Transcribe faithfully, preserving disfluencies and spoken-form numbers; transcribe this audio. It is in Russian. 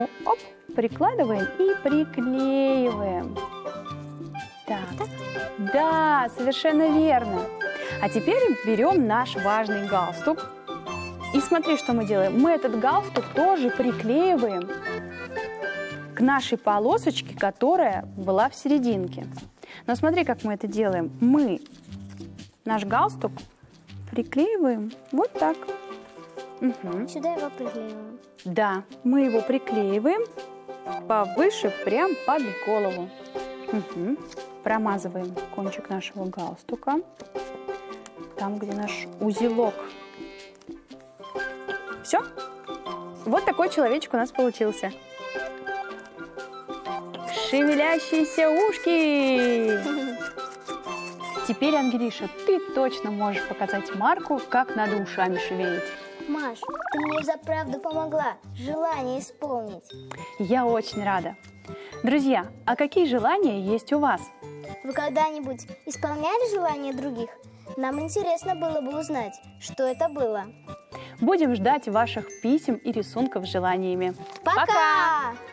Оп, прикладываем и приклеиваем. Так, да, совершенно верно. А теперь берем наш важный галстук. И смотри, что мы делаем. Мы этот галстук тоже приклеиваем к нашей полосочке, которая была в серединке. Но смотри, как мы это делаем. Мы наш галстук приклеиваем вот так. Угу. Сюда его приклеиваем. Да, мы его приклеиваем повыше, прям под голову. Угу. Промазываем кончик нашего галстука. Там, где наш узелок. Все? Вот такой человечек у нас получился. Шевелящиеся ушки! Теперь, Ангелиша, ты точно можешь показать Марку, как надо ушами шевелить. Маш, ты мне заправду помогла желание исполнить. Я очень рада. Друзья, а какие желания есть у вас? Вы когда-нибудь исполняли желания других? Нам интересно было бы узнать, что это было. Будем ждать ваших писем и рисунков с желаниями. Пока!